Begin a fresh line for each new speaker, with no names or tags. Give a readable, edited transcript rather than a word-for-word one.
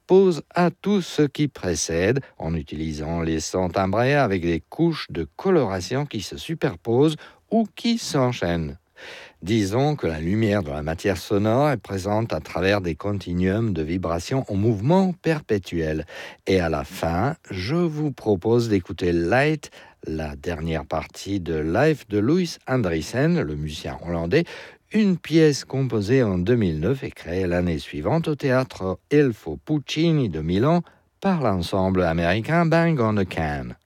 s'oppose à tout ce qui précède en utilisant les sons timbrés avec des couches de coloration qui se superposent ou qui s'enchaînent. Disons que la lumière de la matière sonore est présente à travers des continuums de vibrations en mouvement perpétuel. Et à la fin, je vous propose d'écouter Light, la dernière partie de Live de Louis Andriessen, le musicien hollandais, une pièce composée en 2009 et créée l'année suivante au théâtre Elfo Puccini de Milan par l'ensemble américain Bang on the Can.